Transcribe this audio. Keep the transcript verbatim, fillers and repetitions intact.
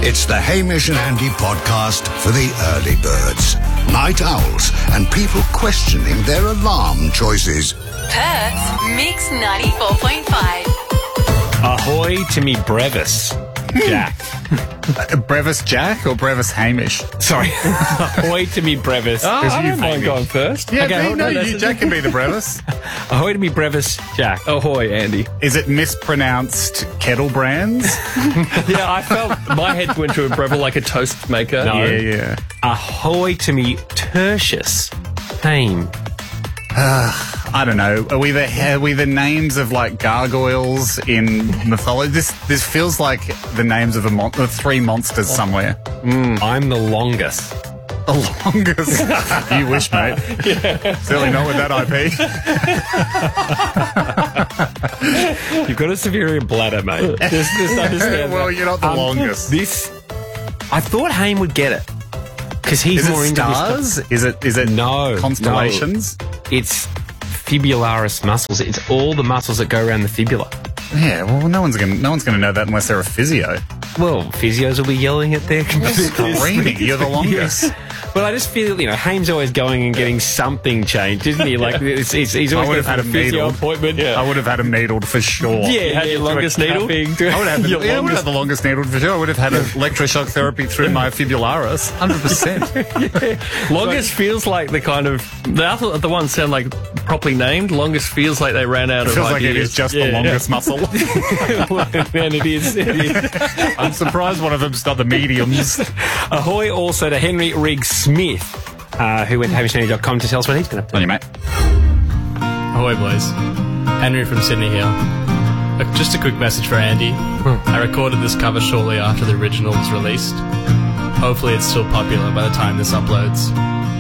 It's the Hamish and Andy podcast for the early birds, night owls, and people questioning their alarm choices. Perth's Mix ninety-four point five. Ahoy to me brevis, Jack. Uh, Brevis Jack or Brevis Hamish? Sorry. Ahoy to me brevis. Oh, I you, don't mind Hamish. going first. Yeah, Okay, okay, hold no, on, you, that's- Jack can be the Brevis. Ahoy to me brevis, Jack. Ahoy, Andy. Is it mispronounced kettle brands? Yeah, I felt my head went to a Breville like a toast maker. No. Yeah, yeah. Ahoy to me tertius, Hame. I don't know. Are we the are we the names of like gargoyles in mythology? This this feels like the names of the, mon- the three monsters somewhere. I'm the longest. The longest. You wish, mate. Certainly not with that I P. You've got a superior bladder, mate. Just, just understand Well, that. you're not the Um, longest. This, I thought Hame would get it because he's Is more it into this stars? Is it is it No, constellations? stuff. It's fibularis muscles. It's all the muscles that go around the fibula. Yeah. Well, no one's gonna no one's gonna know that unless they're a physio. Well, physios will be yelling at their computers. Screaming, you're the longest. Yes. But I just feel, you know, Hame's always going and getting something changed, isn't he? Like, it's, it's, he's I always would have got had a a physio needled. appointment. Yeah, I would have had him needled for sure. yeah, had yeah, your to a longest needle? tapping, to- I would have, your yeah, I would have longest- had the longest needle for sure. I would have had electroshock therapy through my fibularis. one hundred percent. Longest feels like the kind of the other the ones sound like properly named. Longest feels like they ran out It of feels like it ideas. is just Yeah. the longest muscle. and it is. It is. I'm surprised one of them's not the mediums. Ahoy also to Henry Riggs Smith, uh, who went to hamish dot com to tell us what he's been up to. On you, mate. Ahoy, boys. Henry from Sydney here. Uh, Just a quick message for Andy. I recorded this cover shortly after the original was released. Hopefully it's still popular by the time this uploads.